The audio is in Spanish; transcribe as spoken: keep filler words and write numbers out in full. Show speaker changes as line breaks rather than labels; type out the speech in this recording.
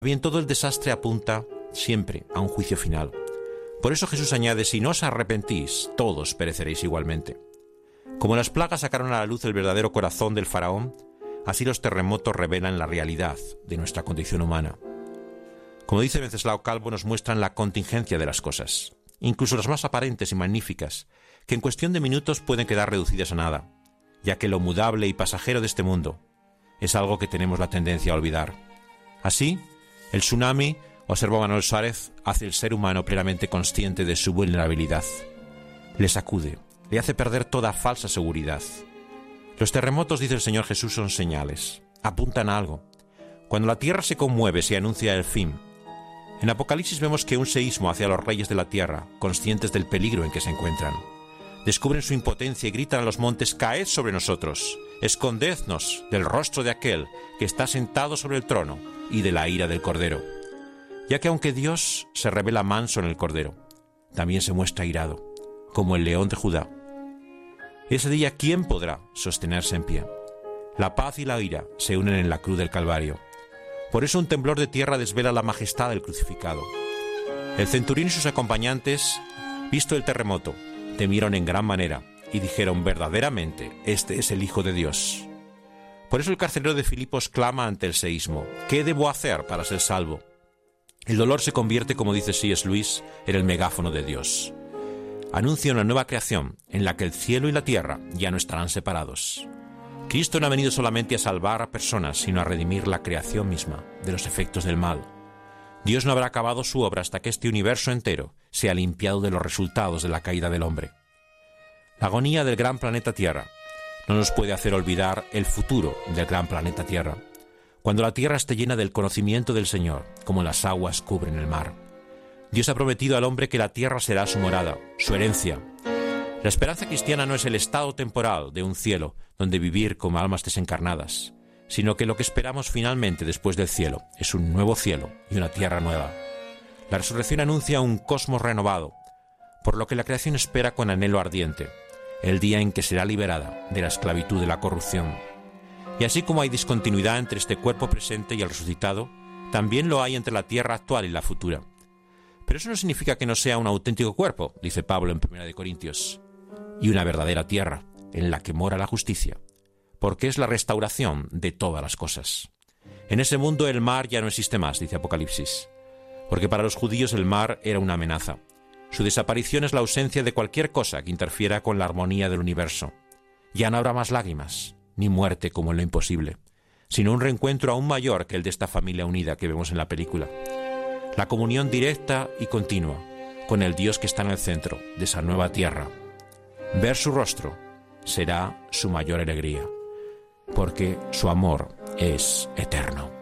Bien, todo el desastre apunta siempre a un juicio final. Por eso Jesús añade: si no os arrepentís, todos pereceréis igualmente. Como las plagas sacaron a la luz el verdadero corazón del faraón, así los terremotos revelan la realidad de nuestra condición humana. Como dice Venceslao Calvo, nos muestran la contingencia de las cosas, incluso las más aparentes y magníficas, que en cuestión de minutos pueden quedar reducidas a nada, ya que lo mudable y pasajero de este mundo es algo que tenemos la tendencia a olvidar. Así, el tsunami, observa Manuel Suárez, hace el ser humano plenamente consciente de su vulnerabilidad. Le sacude, le hace perder toda falsa seguridad. Los terremotos, dice el Señor Jesús, son señales, apuntan a algo. Cuando la tierra se conmueve, se anuncia el fin. En Apocalipsis vemos que un seísmo hacia los reyes de la tierra, conscientes del peligro en que se encuentran. Descubren su impotencia y gritan a los montes: «Caed sobre nosotros, escondednos del rostro de aquel que está sentado sobre el trono y de la ira del Cordero». Ya que aunque Dios se revela manso en el Cordero, también se muestra irado, como el león de Judá. Ese día, ¿quién podrá sostenerse en pie? La paz y la ira se unen en la cruz del Calvario. Por eso un temblor de tierra desvela la majestad del crucificado. El centurión y sus acompañantes, visto el terremoto, temieron en gran manera y dijeron: verdaderamente, este es el Hijo de Dios. Por eso el carcelero de Filipos clama ante el seísmo: ¿qué debo hacer para ser salvo? El dolor se convierte, como dice C S Lewis, en el megáfono de Dios. Anuncia una nueva creación en la que el cielo y la tierra ya no estarán separados. Cristo no ha venido solamente a salvar a personas, sino a redimir la creación misma de los efectos del mal. Dios no habrá acabado su obra hasta que este universo entero sea limpiado de los resultados de la caída del hombre. La agonía del gran planeta Tierra no nos puede hacer olvidar el futuro del gran planeta Tierra, cuando la tierra esté llena del conocimiento del Señor, como las aguas cubren el mar. Dios ha prometido al hombre que la tierra será su morada, su herencia. La esperanza cristiana no es el estado temporal de un cielo donde vivir como almas desencarnadas, sino que lo que esperamos finalmente después del cielo es un nuevo cielo y una tierra nueva. La resurrección anuncia un cosmos renovado, por lo que la creación espera con anhelo ardiente el día en que será liberada de la esclavitud de la corrupción. Y así como hay discontinuidad entre este cuerpo presente y el resucitado, también lo hay entre la tierra actual y la futura. Pero eso no significa que no sea un auténtico cuerpo, dice Pablo en primera de Corintios, y una verdadera tierra en la que mora la justicia, porque es la restauración de todas las cosas. En ese mundo el mar ya no existe más, dice Apocalipsis, porque para los judíos el mar era una amenaza. Su desaparición es la ausencia de cualquier cosa que interfiera con la armonía del universo. Ya no habrá más lágrimas, ni muerte como en lo imposible, sino un reencuentro aún mayor que el de esta familia unida que vemos en la película. La comunión directa y continua con el Dios que está en el centro de esa nueva tierra. Ver su rostro será su mayor alegría, porque su amor es eterno.